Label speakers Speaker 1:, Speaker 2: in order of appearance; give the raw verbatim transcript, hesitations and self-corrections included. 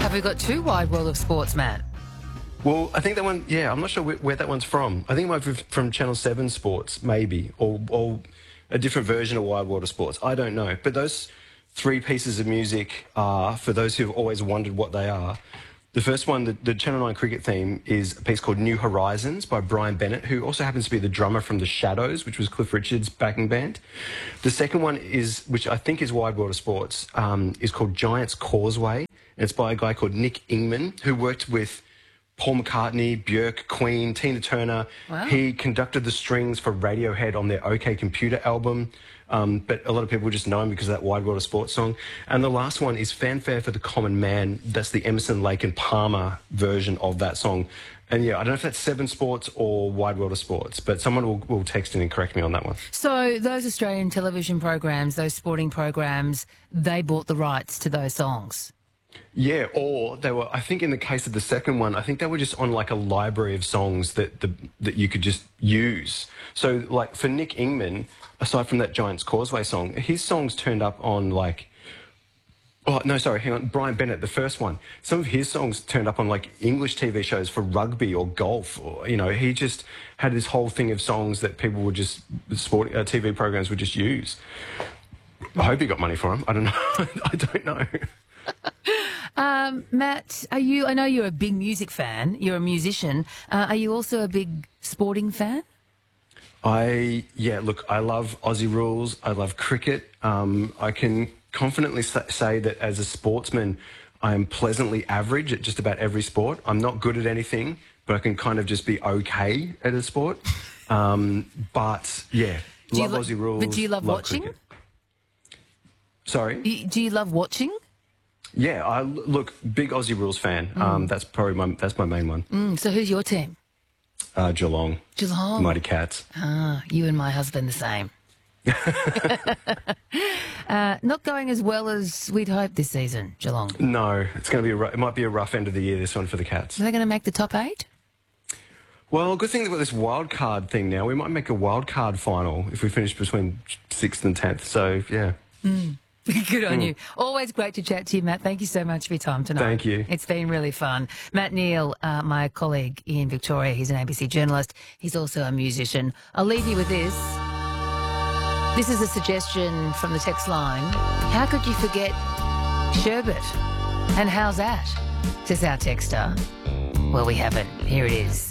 Speaker 1: have we got two Wide World of Sports, Matt?
Speaker 2: Well, I think that one, yeah, I'm not sure where, where that one's from. I think it might be from Channel seven Sports, maybe, or, or a different version of Wide World of Sports. I don't know. But those three pieces of music are, for those who've always wondered what they are, the first one, the, the Channel nine cricket theme, is a piece called New Horizons by Brian Bennett, who also happens to be the drummer from The Shadows, which was Cliff Richard's backing band. The second one is, which I think is Wide World of Sports, um, is called Giant's Causeway. And it's by a guy called Nick Ingman, who worked with Paul McCartney, Björk, Queen, Tina Turner.
Speaker 1: Wow.
Speaker 2: He conducted the strings for Radiohead on their OK Computer album. Um, but a lot of people just know him because of that Wide World of Sports song. And the last one is Fanfare for the Common Man. That's the Emerson, Lake and Palmer version of that song. And yeah, I don't know if that's Seven Sports or Wide World of Sports, but someone will, will text in and correct me on that one.
Speaker 1: So those Australian television programs, those sporting programs, they bought the rights to those songs?
Speaker 2: Yeah, or they were, I think in the case of the second one, I think they were just on like a library of songs that the, that you could just use. So like for Nick Ingman, aside from that Giant's Causeway song, his songs turned up on like, oh, no, sorry, hang on, Brian Bennett, the first one. Some of his songs turned up on like English T V shows for rugby or golf. Or, you know, he just had this whole thing of songs that people would just, sport, uh, T V programs would just use. I hope he got money for them. I don't know. I don't know.
Speaker 1: Um, Matt, are you? I know you're a big music fan. You're a musician. Uh, are you also a big sporting fan?
Speaker 2: I, yeah, look, I love Aussie rules. I love cricket. Um, I can confidently say that as a sportsman, I am pleasantly average at just about every sport. I'm not good at anything, but I can kind of just be okay at a sport. Um, but, yeah,
Speaker 1: do
Speaker 2: love
Speaker 1: lo-
Speaker 2: Aussie rules.
Speaker 1: But do you love, love watching?
Speaker 2: Cricket. Sorry?
Speaker 1: Do you love watching?
Speaker 2: Yeah, I look, big Aussie rules fan. Mm. Um, that's probably my that's my main one.
Speaker 1: Mm, so who's your team?
Speaker 2: Uh, Geelong.
Speaker 1: Geelong.
Speaker 2: Mighty Cats.
Speaker 1: Ah, you and my husband the same. uh, not going as well as we'd hoped this season, Geelong.
Speaker 2: No, it's going to be a, it might be a rough end of the year, this one for the Cats.
Speaker 1: Are they going to make the top eight?
Speaker 2: Well, good thing they've got this wild card thing now. We might make a wild card final if we finish between sixth and tenth. So yeah.
Speaker 1: Mm. Good on
Speaker 2: mm.
Speaker 1: you. Always great to chat to you, Matt. Thank you so much for your time tonight.
Speaker 2: Thank you.
Speaker 1: It's been really fun. Matt Neal, uh, my colleague in Victoria, he's an A B C journalist. He's also a musician. I'll leave you with this. This is a suggestion from the text line. How could you forget sherbet? And how's that? Says our texter. Well, we haven't. Here it is.